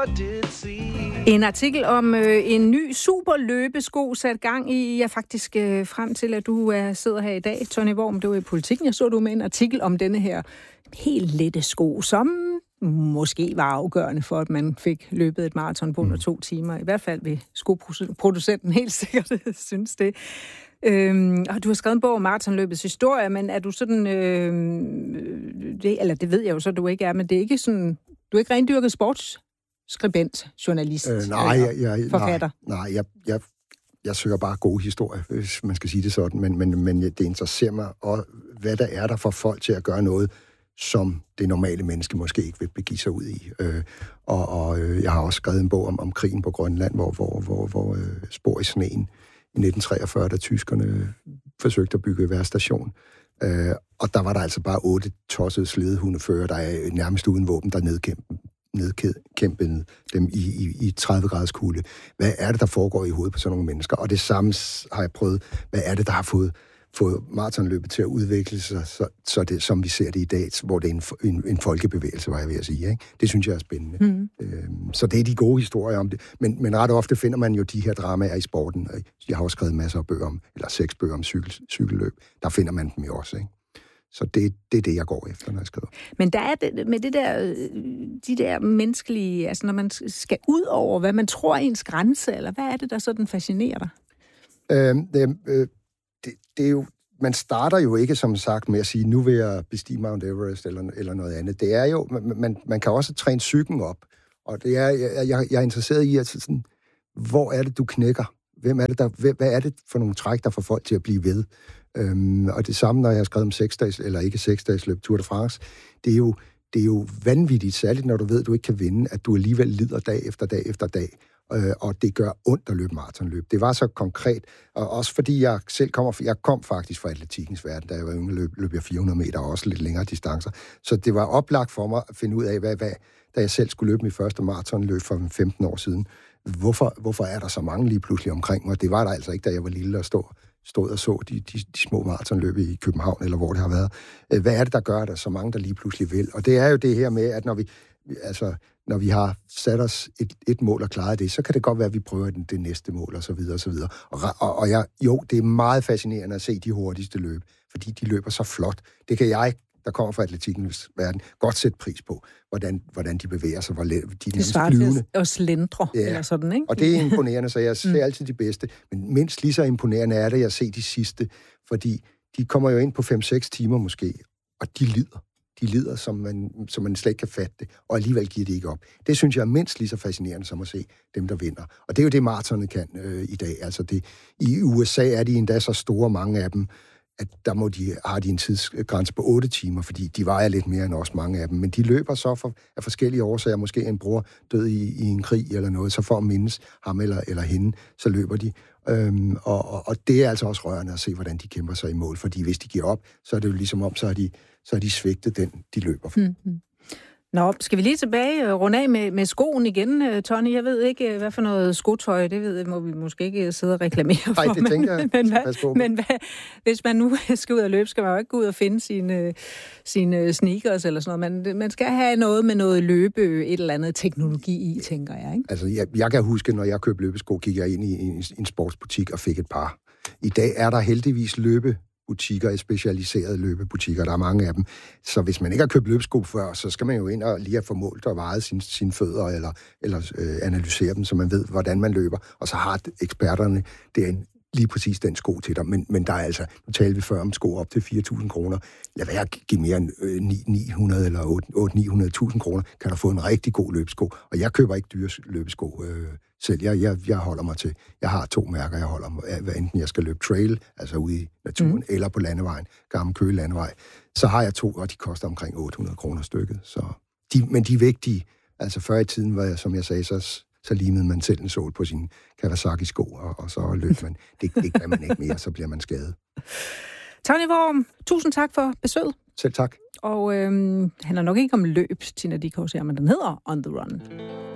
En artikel om en ny superløbesko sat gang i. Jeg er faktisk frem til, at du sidder her i dag, Tony Worm. Du er i Politikken. Jeg så du med en artikel om denne her helt lette sko, som måske var afgørende for, at man fik løbet et maraton på under 2 timer. I hvert fald vil skoproducenten helt sikkert synes det. Og du har skrevet en bog om maratonløbets historie, men er du sådan... det ved jeg jo så, du ikke er, men det er ikke sådan... Du er ikke rendyrket sportsskribent, journalist, forfatter? Nej, jeg søger bare gode historier, hvis man skal sige det sådan, men det interesserer mig, og hvad der er der for folk til at gøre noget, som det normale menneske måske ikke vil begive sig ud i. Jeg har også skrevet en bog om krigen på Grønland, hvor spor i sneen i 1943, da tyskerne forsøgte at bygge værstation. Og der var der altså bare 8 tossede slædehundefører, der er nærmest uden våben, der nedkæmpede dem i 30 graders kulde. Hvad er det, der foregår i hovedet på sådan nogle mennesker? Og det samme har jeg prøvet. Hvad er det, der har fået maratonløbet til at udvikle sig, så det, som vi ser det i dag, hvor det er en folkebevægelse, var jeg ved at sige. Ikke? Det synes jeg er spændende. Så det er de gode historier om det. Men ret ofte finder man jo de her dramaer i sporten. Jeg har også skrevet masser af bøger om, eller 6 bøger om cykelløb. Der finder man dem jo også, ikke? Så det er det, jeg går efter, når jeg skriver. Men der er det, med de der menneskelige, altså når man skal ud over, hvad man tror er ens grænse, eller hvad er det, der sådan fascinerer dig? Det er jo, man starter jo ikke, som sagt, med at sige, nu vil jeg bestige Mount Everest eller noget andet. Det er jo, man kan også træne psyken op, og det er, jeg er interesseret i, at sådan, hvor er det, du knækker? Hvad er det for nogle træk, der får folk til at blive ved? Og det samme, når jeg har skrevet om 6-dages, eller ikke 6-dages løb, Tour de France, det er jo vanvittigt, særligt når du ved, at du ikke kan vinde, at du alligevel lider dag efter dag efter dag. Og det gør ondt at løbe maratonløb. Det var så konkret, og også fordi jeg selv kom faktisk fra atletikkens verden, da jeg var yngre, løb jeg 400 meter og også lidt længere distancer. Så det var oplagt for mig at finde ud af, da jeg selv skulle løbe mit første maratonløb for 15 år siden. Hvorfor er der så mange lige pludselig omkring mig? Det var der altså ikke, da jeg var lille og stod og så de små maratonløb i København, eller hvor det har været. Hvad er det, der gør, at der er så mange, der lige pludselig vil? Og det er jo det her med, at når vi har sat os et mål og klaret det, så kan det godt være, at vi prøver det næste mål, og så videre, og så videre. Det er meget fascinerende at se de hurtigste løb, fordi de løber så flot. Det kan jeg, der kommer fra atletikkens verden, godt sætte pris på, hvordan de bevæger sig, hvor de er nærmest flyvende. Og slendre, eller sådan, ikke? Og det er imponerende, så jeg ser altid de bedste. Men mindst lige så imponerende er det, jeg ser de sidste, fordi de kommer jo ind på 5-6 timer måske, og de lider. De lider, som man slet ikke kan fatte det, og alligevel giver de ikke op. Det synes jeg er mindst lige så fascinerende, som at se dem, der vinder. Og det er jo det, maratonet kan i dag. Altså i USA er de endda så store, mange af dem, at der har de en tidsgrænse på 8 timer, fordi de vejer lidt mere end os, mange af dem. Men de løber så af forskellige årsager. Måske en bror død i en krig eller noget, så for at mindes ham eller hende, så løber de. Og det er altså også rørende at se, hvordan de kæmper sig i mål. Fordi hvis de giver op, så er det jo ligesom om, så har de svigtet den, de løber for. Nå, skal vi lige tilbage og runde af med skoen igen, Tony? Jeg ved ikke, hvad for noget skotøj, det må vi måske ikke sidde og reklamere for. Nej, det tænker jeg. Men hvis man nu skal ud og løbe, skal man jo ikke gå ud og finde sine sneakers eller sådan noget. Man skal have noget med noget løbe, et eller andet teknologi i, tænker jeg, ikke? Altså, jeg kan huske, når jeg købte løbesko, gik jeg ind i en sportsbutik og fik et par. I dag er der heldigvis løbebutikker, specialiserede løbebutikker, der er mange af dem. Så hvis man ikke har købt løbesko før, så skal man jo ind og lige have formået og vejet sine fødder, eller analysere dem, så man ved, hvordan man løber. Og så har eksperterne lige præcis den sko til dig. Men der er altså, nu talte vi før om sko op til 4.000 kroner. Lad være at give mere end 900 eller 800-900.000 kroner, kan du få en rigtig god løbesko. Og jeg køber ikke dyre løbesko selv. Jeg holder mig til, jeg har 2 mærker, jeg holder mig, hvad enten jeg skal løbe trail, altså ude i naturen, eller på landevejen, Gammel Køge landevej, så har jeg 2, og de koster omkring 800 kroner stykket. Men de er vigtige. Altså før i tiden var jeg, som jeg sagde, så limede man selv en sål på sin Kawasaki-sko, og så løb man. Det kan man ikke mere, så bliver man skadet. Tony Worm, tusind tak for besøget. Selv tak. Og han er nok ikke om løb, Tina Dickow siger, men den hedder On the Run.